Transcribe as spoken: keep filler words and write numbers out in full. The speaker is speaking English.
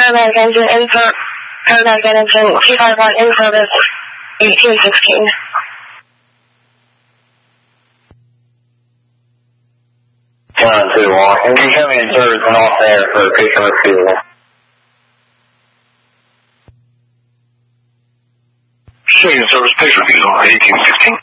Paramedic engine in for Paramedic engine two five one in service eighteen sixteen. One two one. Engine coming in service and off there for patient refuel. Showing in service patient refuel eighteen sixteen.